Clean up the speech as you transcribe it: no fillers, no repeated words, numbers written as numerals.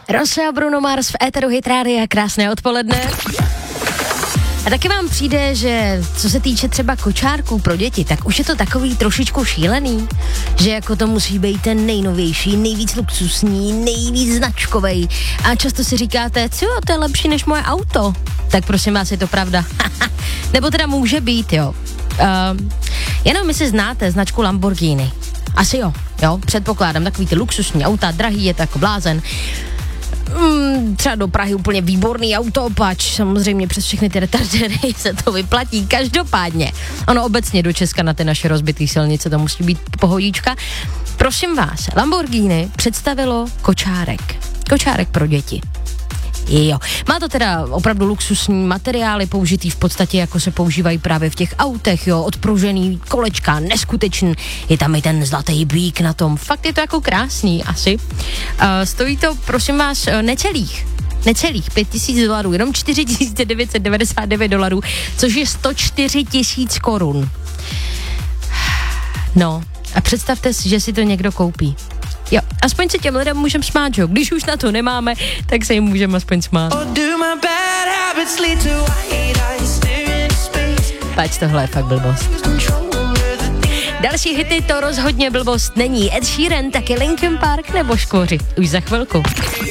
Rosa a Bruno Mars v éteru Hit Rádia, krásné odpoledne. A taky vám přijde, že co se týče třeba kočárků pro děti, tak už je to takový trošičku šílený, že jako to musí být ten nejnovější, nejvíc luxusní, nejvíc značkovej. A často si říkáte, co to je lepší než moje auto. Tak prosím vás, je to pravda. Nebo teda může být, jo. Jenom my si znáte značku Lamborghini. Asi jo, předpokládám, takový ty luxusní auta, drahý, je to jako blázen. Třeba do Prahy úplně výborný auto, pač samozřejmě přes všechny ty retardéry se to vyplatí, každopádně. Ono obecně do Česka na ty naše rozbitý silnice to musí být pohodička. Prosím vás, Lamborghini představilo kočárek pro děti. Jo. Má to teda opravdu luxusní materiály použitý v podstatě, jako se používají právě v těch autech, jo, odpružený kolečka, neskutečný, je tam i ten zlatý bík na tom, fakt je to jako krásný asi. Stojí to, prosím vás, necelých $5,000, jenom $4,999, což je 104 000 korun. No, a představte si, že si to někdo koupí. Jo, aspoň se těm lidem můžeme smát, jo. Když už na to nemáme, tak se jim můžeme aspoň smát. Pač, tohle je fakt blbost. Další hity to rozhodně blbost není. Ed Sheeran, taky Linkin Park nebo Škvoři. Už za chvilku.